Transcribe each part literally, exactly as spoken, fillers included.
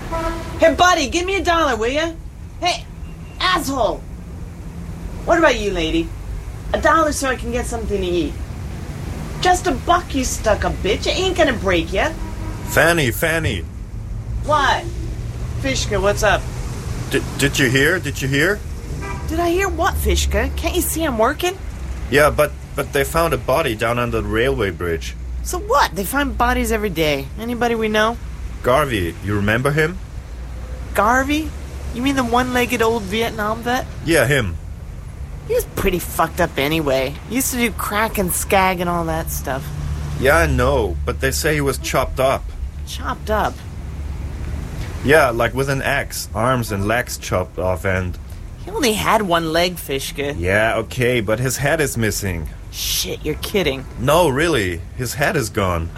Hey, buddy, give me a dollar, will ya? Hey, asshole! What about you, lady? A dollar so I can get something to eat. Just a buck, you stuck-up bitch. It ain't gonna break ya. Fanny, Fanny. What? Fishka, what's up? D- did you hear? Did you hear? Did I hear what, Fishka? Can't you see I'm working? Yeah, but, but they found a body down under the railway bridge. So what? They find bodies every day. Anybody we know? Garvey, you remember him? Garvey? You mean the one-legged old Vietnam vet? Yeah, him. He was pretty fucked up anyway. He used to do crack and skag and all that stuff. Yeah, I know, but they say he was chopped up. Chopped up? Yeah, like with an axe, arms and legs chopped off and... He only had one leg, Fishka. Yeah, okay, but his head is missing. Shit, you're kidding. No, really, his head is gone.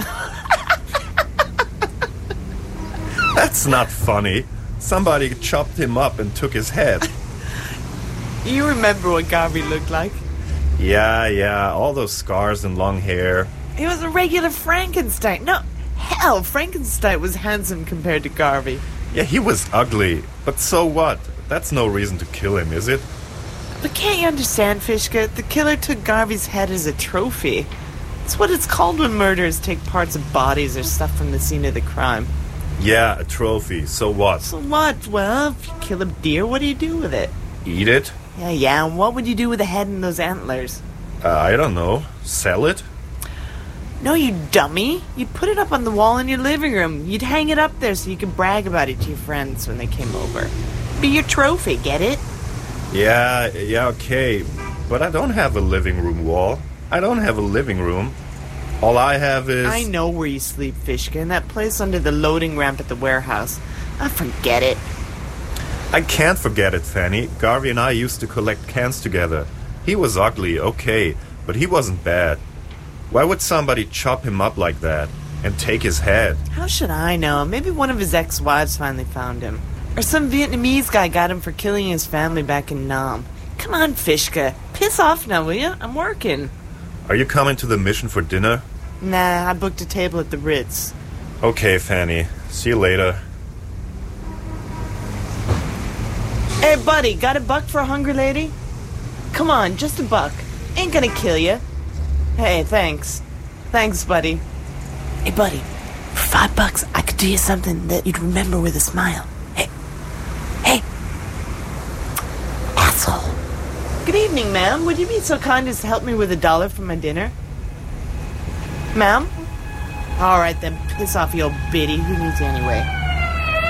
That's not funny. Somebody chopped him up and took his head. You remember what Garvey looked like? Yeah, yeah, all those scars and long hair. He was a regular Frankenstein. No, hell, Frankenstein was handsome compared to Garvey. Yeah, he was ugly, but so what? That's no reason to kill him, is it? But can't you understand, Fishka? The killer took Garvey's head as a trophy. It's what it's called when murderers take parts of bodies or stuff from the scene of the crime. Yeah, a trophy. So what? So what? Well, if you kill a deer, what do you do with it? Eat it? Yeah, yeah, and what would you do with the head and those antlers? Uh, I don't know. Sell it? No, you dummy. You'd put it up on the wall in your living room. You'd hang it up there so you could brag about it to your friends when they came over. Be your trophy, get it? Yeah, yeah, okay. But I don't have a living room wall. I don't have a living room. All I have is... I know where you sleep, Fishka, in that place under the loading ramp at the warehouse. I forget it. I can't forget it, Fanny. Garvey and I used to collect cans together. He was ugly, okay, but he wasn't bad. Why would somebody chop him up like that and take his head? How should I know? Maybe one of his ex-wives finally found him. Or some Vietnamese guy got him for killing his family back in Nam. Come on, Fishka. Piss off now, will ya? I'm working. Are you coming to the mission for dinner? Nah, I booked a table at the Ritz. Okay, Fanny. See you later. Hey, buddy, got a buck for a hungry lady? Come on, just a buck. Ain't gonna kill ya. Hey, thanks. Thanks, buddy. Hey, buddy, for five bucks, I could do you something that you'd remember with a smile. Hey. Hey. Asshole. Good evening, ma'am. Would you be so kind as to help me with a dollar for my dinner? Ma'am? All right, then piss off, you old biddy. Who needs you anyway?